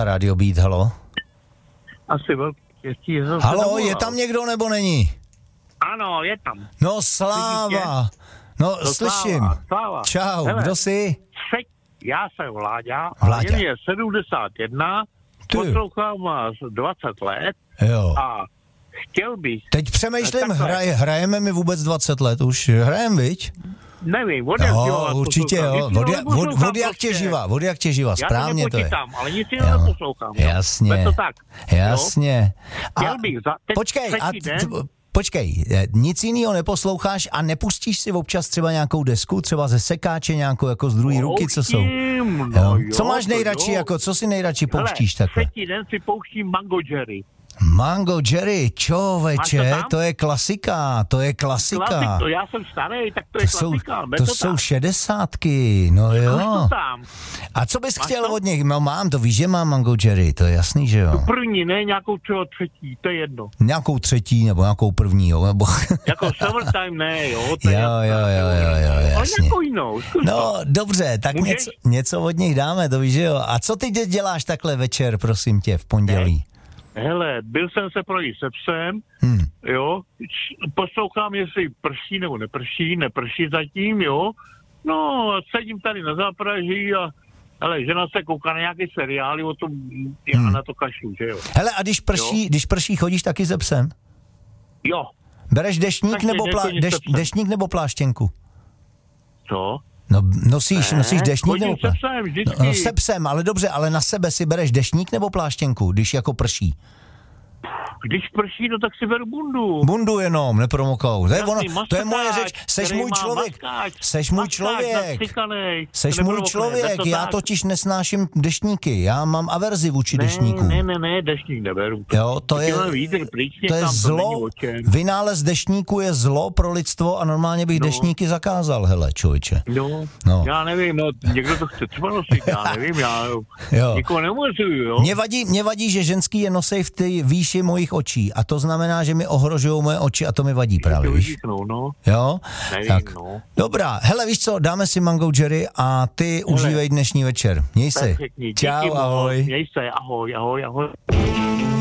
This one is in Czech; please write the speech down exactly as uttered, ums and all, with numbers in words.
Spousta Radio Beat, halo. Asi velký štěstí. Halo, je tam někdo nebo není? Ano, je tam. No Sláva. No, no slyším. Sláva, Sláva. Čau, hele, kdo jsi? Třek, já jsem Vláďa, Vláďa. a mě je sedmdesát jedna, Ty. poslouchám vás dvacet let Jo. a chtěl bych... Teď přemýšlím, Takhle. hraj, hrajeme mi vůbec dvacet let už. Hrajem, viď? Nevím, od jak Jo, vás určitě poslouchám. jo. Nic Od, jiného od, od, neposlouchám od jak tě prostě. živa, od jak tě živa, Já správně to to je. nepočítám, ale nic jiného Jo. neposlouchám. Jo. Jasně, Je to tak. jasně. A, Chtěl bych za teď počkej, a třetí t, den- t, počkej, eh, nic jiného neposloucháš a nepustíš si občas třeba nějakou desku, třeba ze sekáče nějakou jako z druhé ruky, co jsou? Pouštím, no Jo. jo, Co máš to nejradši, jo. jako co si nejradši Hele, pouštíš takhle? třetí den si pouštím Mango Jerry. Mango Jerry, čověče, Máš to tam? to je klasika, to je klasika. Klasik, to já jsem starý, tak to je To jsou, klasika. Ber to to jsou tak. šedesátky, no Máš jo. to tam. A co bys Máš chtěl to? od nich? No mám, to víš, že mám Mango Jerry, to je jasný, že jo. První, ne, nějakou třeba třetí, to je jedno. Nějakou třetí nebo nějakou první, jo, nebo... Jako summertime ne, jo, to Jo, je jo, jo, jo, jo, Ale jasně. nějakou jinou, zkus No, to. dobře, tak Můžeš? něco, něco od nich dáme, to víš, že jo. A co ty dě- děláš takhle večer, prosím tě, v pondělí? Hele, byl jsem se projít se psem, Hmm. jo, č- poslouchám, jestli prší nebo neprší, neprší zatím, jo. No, sedím tady na zápraží a hele, žena se kouká na nějaké seriály, o tom já Hmm. na to kašlu, že jo. Hele, a když prší, když prší, chodíš taky se psem? Jo, Bereš deštník Taky nebo, plá, nechodím deš, se psem. deštník nebo pláštěnku? co? No, nosíš, Ne, nosíš deštník chodím nebo se pláštěnku? psem No, vždycky. no, se psem, ale dobře, ale na sebe si bereš deštník nebo pláštěnku, když jako prší? Když prší, no tak si beru bundu. Bundu jenom, nepromokou. To je, Jasný, ono, to je moje maskáč, řeč, seš který můj má člověk, maskáč, seš můj maskáč člověk, nastřikanej, seš to můj nepromokne, člověk, to já tak. totiž nesnáším deštníky, já mám averzi vůči Ne, deštníkům. ne, ne, ne, deštník neberu. Jo, to je, Ty vítr pryč to je někam, zlo, není o čem. vynález deštníku je zlo pro lidstvo a normálně bych No. deštníky zakázal, hele, člověče. No, No. no, já nevím, no, někdo to chce třeba nosit, já nevím, já Jo. nikoho neumozuju, jo. Mě vadí, mě vadí, že ženský je nosej v té výši mojich očí a to znamená, že mi ohrožují moje oči a to mi vadí právě, To víš? vyříknou, no, Jo? nevím, Tak. no. Dobrá, hele, víš co, dáme si Mango Jerry a ty užívej dnešní večer. Měj se. Perfektní, díky Čau, moc, ahoj. měj se, ahoj, ahoj, ahoj.